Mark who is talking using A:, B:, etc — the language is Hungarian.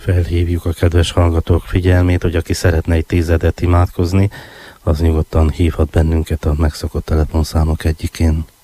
A: felhívjuk a kedves hallgatók figyelmét, hogy aki szeretne egy 10 imádkozni, az nyugodtan hívhat bennünket a megszokott telefonszámok egyikén.